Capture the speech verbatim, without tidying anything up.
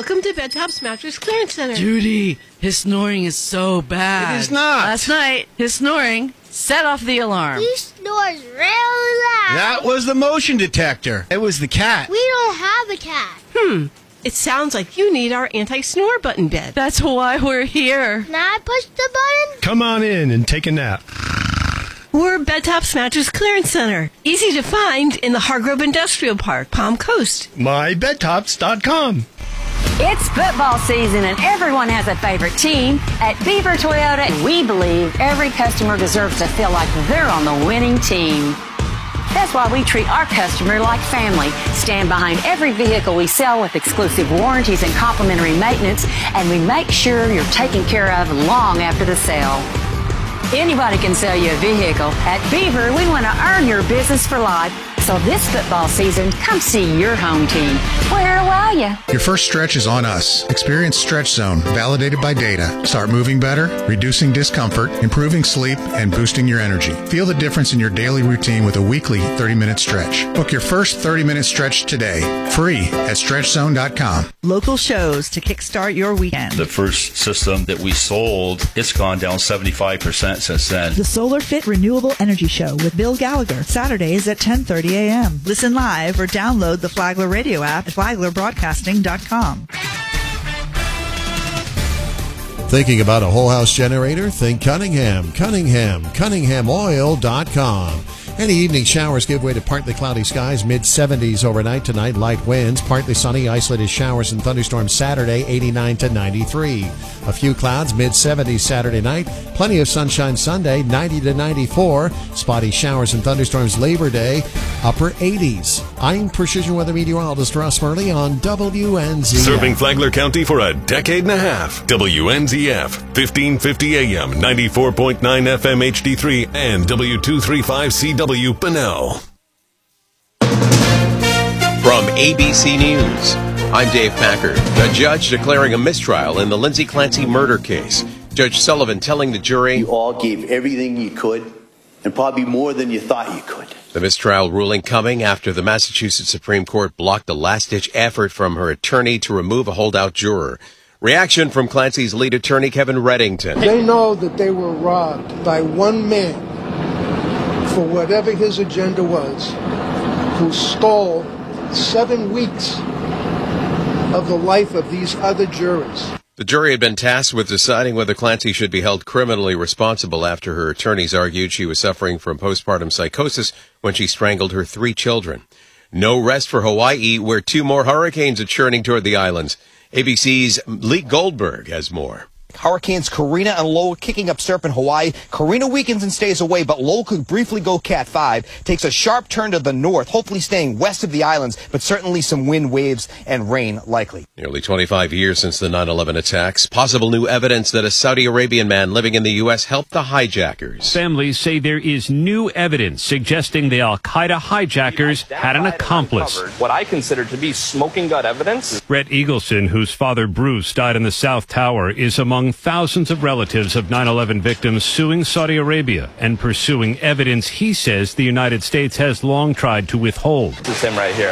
Welcome to Bedtop's Mattress Clearance Center. Judy, his snoring is so bad. It is not. Last night, his snoring set off the alarm. He snores real loud. That was the motion detector. It was the cat. We don't have a cat. Hmm. It sounds like you need our anti-snore button bed. That's why we're here. Can I push the button? Come on in and take a nap. We're Bedtop's Mattress Clearance Center. Easy to find in the Hargrove Industrial Park, Palm Coast. my bed tops dot com. It's football season and everyone has a favorite team. At Beaver Toyota, we believe every customer deserves to feel like they're on the winning team. That's why we treat our customer like family, stand behind every vehicle we sell with exclusive warranties and complimentary maintenance, and we make sure you're taken care of long after the sale. Anybody can sell you a vehicle. At Beaver, we want to earn your business for life. So this football season, come see your home team. Where are you? Your first stretch is on us. Experience Stretch Zone, validated by data. Start moving better, reducing discomfort, improving sleep, and boosting your energy. Feel the difference in your daily routine with a weekly thirty-minute stretch. Book your first thirty-minute stretch today, free at stretch zone dot com. Local shows to kickstart your weekend. The first system that we sold, it's gone down seventy-five percent since then. The Solar Fit Renewable Energy Show with Bill Gallagher, Saturdays at ten thirty a.m. Listen live or download the Flagler Radio app at flagler broadcasting dot com. Thinking about a whole house generator? Think Cunningham. Cunningham. Cunningham Oil dot com. Any evening showers give way to partly cloudy skies, mid seventies overnight tonight, light winds, partly sunny, isolated showers and thunderstorms Saturday, eighty-nine to ninety-three. A few clouds, mid seventies Saturday night, plenty of sunshine Sunday, ninety to ninety-four. Spotty showers and thunderstorms Labor Day, upper eighties. I'm Precision Weather Meteorologist Russ Murley on W N Z F. Serving Flagler County for a decade and a half. W N Z F, fifteen fifty A M, ninety-four point nine F M H D three, and W two thirty-five C W Bunnell. From A B C News, I'm Dave Packard. A judge declaring a mistrial in the Lindsay Clancy murder case. Judge Sullivan telling the jury, "You all gave everything you could, and probably more than you thought you could." The mistrial ruling coming after the Massachusetts Supreme Court blocked a last-ditch effort from her attorney to remove a holdout juror. Reaction from Clancy's lead attorney, Kevin Reddington. They know that they were robbed by one man for whatever his agenda was, who stole seven weeks of the life of these other jurors. The jury had been tasked with deciding whether Clancy should be held criminally responsible after her attorneys argued she was suffering from postpartum psychosis when she strangled her three children. No rest for Hawaii, where two more hurricanes are churning toward the islands. A B C's Lee Goldberg has more. Hurricanes Karina and Lola kicking up surf in Hawaii. Karina weakens and stays away, but Lola could briefly go Cat five. Takes a sharp turn to the north, hopefully staying west of the islands, but certainly some wind, waves, and rain likely. Nearly twenty-five years since the nine eleven attacks. Possible new evidence that a Saudi Arabian man living in the U S helped the hijackers. Families say there is new evidence suggesting the al-Qaeda hijackers had an accomplice. What I consider to be smoking gun evidence. Rhett Eagleson, whose father Bruce died in the South Tower, is among thousands of relatives of nine eleven victims suing Saudi Arabia and pursuing evidence he says the United States has long tried to withhold. This is him right here.